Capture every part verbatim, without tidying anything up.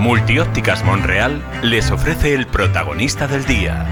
Multiópticas Monreal les ofrece el protagonista del día.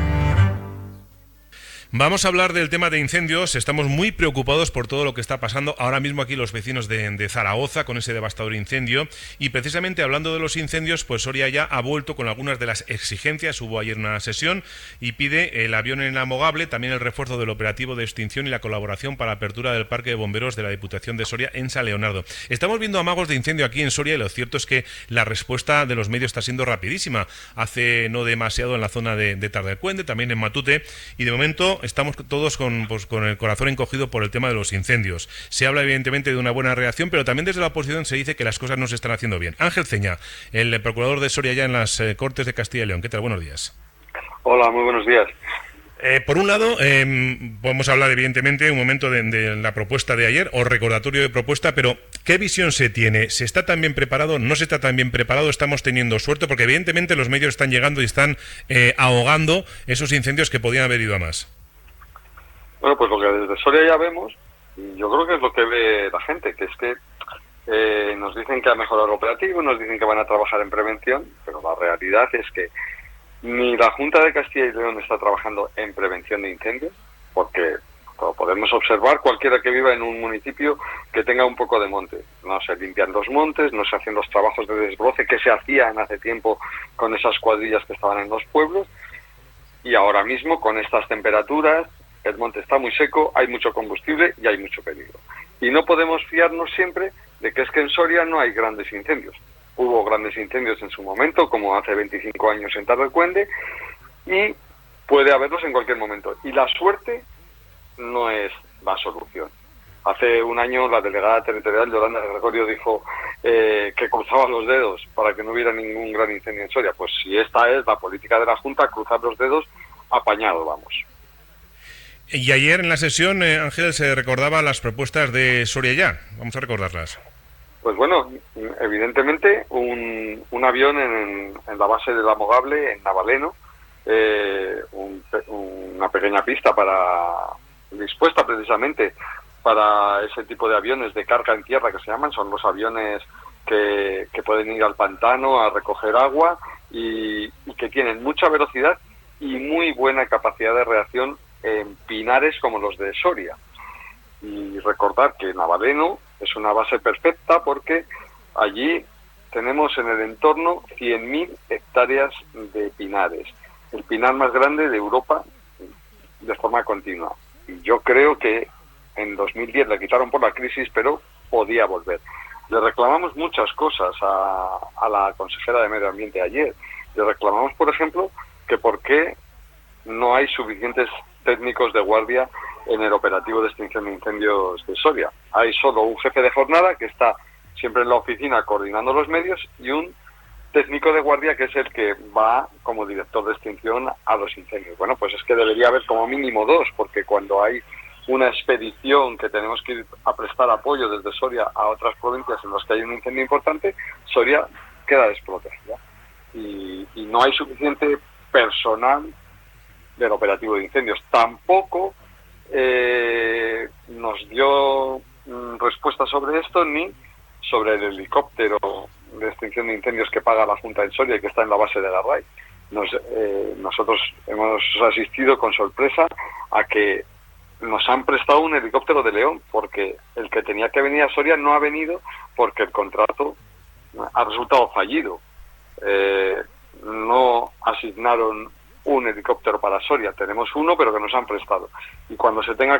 Vamos a hablar del tema de incendios. Estamos muy preocupados por todo lo que está pasando ahora mismo aquí los vecinos de, de Zaragoza con ese devastador incendio. Y precisamente hablando de los incendios, pues Soria ya ha vuelto con algunas de las exigencias. Hubo ayer una sesión y pide el avión inamogable, también el refuerzo del operativo de extinción y la colaboración para la apertura del parque de bomberos de la Diputación de Soria en San Leonardo. Estamos viendo amagos de incendio aquí en Soria y lo cierto es que la respuesta de los medios está siendo rapidísima. Hace no demasiado en la zona de, de Tardelcuende, también en Matute, y de momento estamos todos con, pues, con el corazón encogido por el tema de los incendios. Se habla evidentemente de una buena reacción, pero también desde la oposición se dice que las cosas no se están haciendo bien. Ángel Ceña, el procurador de Soria ya en las eh, Cortes de Castilla y León. ¿Qué tal? Buenos días. Hola, muy buenos días. Eh, por un lado, eh, podemos hablar evidentemente un momento de, de la propuesta de ayer, o recordatorio de propuesta, pero ¿qué visión se tiene? ¿Se está tan bien preparado? ¿No se está tan bien preparado? ¿Estamos teniendo suerte? Porque evidentemente los medios están llegando y están eh, ahogando esos incendios que podían haber ido a más. Bueno, pues lo que desde Soria ya vemos, y yo creo que es lo que ve la gente, que es que eh, nos dicen que ha mejorado el operativo, nos dicen que van a trabajar en prevención, pero la realidad es que ni la Junta de Castilla y León está trabajando en prevención de incendios, porque como podemos observar, cualquiera que viva en un municipio que tenga un poco de monte, no se limpian los montes, no se hacen los trabajos de desbroce que se hacían hace tiempo con esas cuadrillas que estaban en los pueblos, y ahora mismo con estas temperaturas el monte está muy seco, hay mucho combustible y hay mucho peligro. Y no podemos fiarnos siempre de que es que en Soria no hay grandes incendios. Hubo grandes incendios en su momento, como hace veinticinco años en Tardelcuende, y puede haberlos en cualquier momento. Y la suerte no es la solución. Hace un año la delegada territorial Yolanda Gregorio dijo eh, que cruzaba los dedos para que no hubiera ningún gran incendio en Soria. Pues si esta es la política de la Junta, cruzar los dedos, apañado vamos. Y ayer en la sesión, eh, Ángel, se recordaba las propuestas de Soria ya. Vamos a recordarlas. Pues bueno, evidentemente un, un avión en, en la base del Amogable, en Navaleno, eh, un, una pequeña pista para dispuesta precisamente para ese tipo de aviones de carga en tierra que se llaman, son los aviones que, que pueden ir al pantano a recoger agua y, y que tienen mucha velocidad y muy buena capacidad de reacción en pinares como los de Soria. Y recordar que Navaleno es una base perfecta porque allí tenemos en el entorno cien mil hectáreas de pinares, el pinar más grande de Europa de forma continua. Y yo creo que en dos mil diez le quitaron por la crisis, pero podía volver. Le reclamamos muchas cosas a, a la consejera de Medio Ambiente ayer. Le reclamamos, por ejemplo, que por qué no hay suficientes técnicos de guardia en el operativo de extinción de incendios de Soria. Hay solo un jefe de jornada que está siempre en la oficina coordinando los medios y un técnico de guardia que es el que va como director de extinción a los incendios. Bueno, pues es que debería haber como mínimo dos, porque cuando hay una expedición que tenemos que ir a prestar apoyo desde Soria a otras provincias en las que hay un incendio importante, Soria queda desprotegida. Y, y no hay suficiente personal del operativo de incendios. Tampoco eh, nos dio mm, respuesta sobre esto ni sobre el helicóptero de extinción de incendios que paga la Junta en Soria y que está en la base de Garray. Nos, eh, nosotros hemos asistido con sorpresa a que nos han prestado un helicóptero de León, porque el que tenía que venir a Soria no ha venido porque el contrato ha resultado fallido. Eh, no asignaron un helicóptero para Soria, tenemos uno pero que nos han prestado, y cuando se tenga